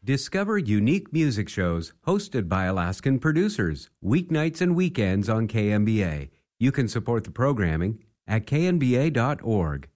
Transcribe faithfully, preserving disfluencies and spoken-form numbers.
Discover unique music shows hosted by Alaskan producers, weeknights and weekends on K N B A. You can support the programming at k n b a dot org.